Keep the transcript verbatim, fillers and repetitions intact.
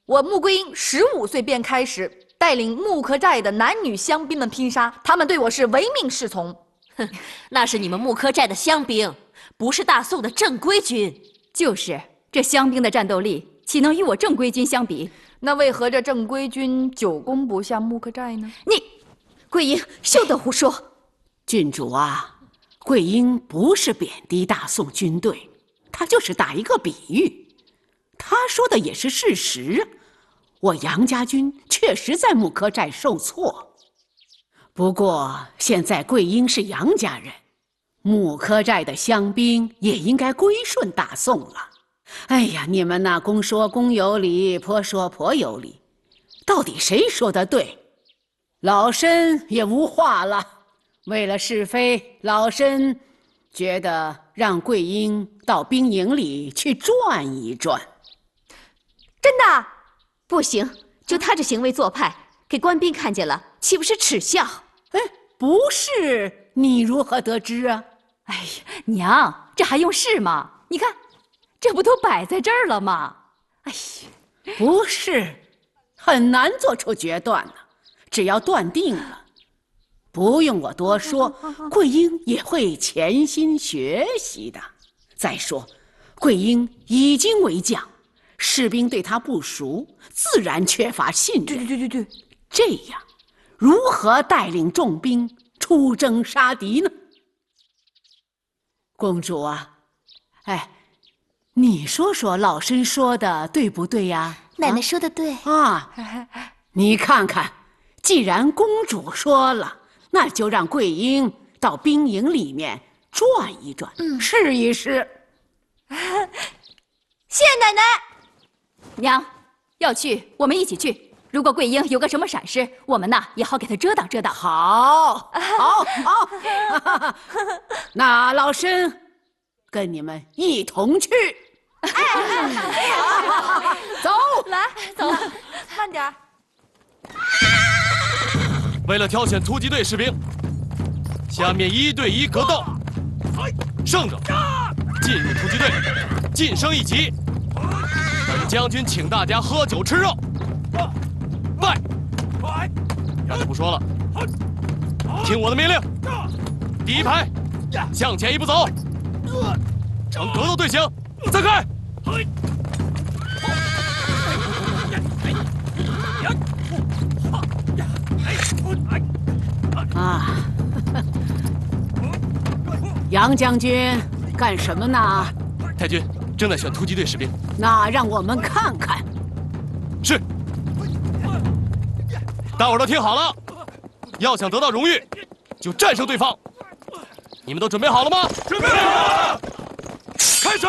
我穆桂英十五岁便开始带领木柯寨的男女乡兵们拼杀，他们对我是唯命是从。 哼，那是你们木柯寨的乡兵，不是大宋的正规军。 就是，这乡兵的战斗力岂能与我正规军相比？ 那为何这正规军久攻不下木柯寨呢？ 你，桂英，休得胡说！ 郡主啊，桂英不是贬低大宋军队，她就是打一个比喻。她说的也是事实，我杨家军确实在木柯寨受挫。不过现在桂英是杨家人，木柯寨的乡兵也应该归顺大宋了。哎呀，你们呐，公说公有理，婆说婆有理，到底谁说的对？老身也无话了。为了是非，老身觉得让桂英到兵营里去转一转。 真的？不行，就他这行为做派，给官兵看见了，岂不是耻笑？ 哎，不是，你如何得知啊？ 哎呀，娘，这还用是吗？你看，这不都摆在这儿了吗？哎呀， 不是，很难做出决断呢。只要断定了，不用我多说，桂英也会潜心学习的。再说，桂英已经为将，士兵对他不熟，自然缺乏信任。 对对对对对， 这样，如何带领重兵出征杀敌呢？公主啊，哎，你说说老身说的对不对呀？ 奶奶说的对啊，你看看，既然公主说了，那就让桂英到兵营里面转一转，嗯、试一试。 谢谢奶奶。娘，要去我们一起去。如果桂英有个什么闪失，我们呐也好给她遮挡遮挡。 好，好，好。那老身跟你们一同去。走， 来，走，慢点儿。 为了挑选突击队士兵，下面一对一格斗，胜者进入突击队，晋升一级。本将军请大家喝酒吃肉。拜。别的不说了，听我的命令，第一排向前一步走，呈格斗队形，散开。 啊，杨将军干什么呢？ 太君正在选突击队士兵。 那让我们看看。 是。大伙儿都听好了，要想得到荣誉，就战胜对方。你们都准备好了吗？准备好了。开始。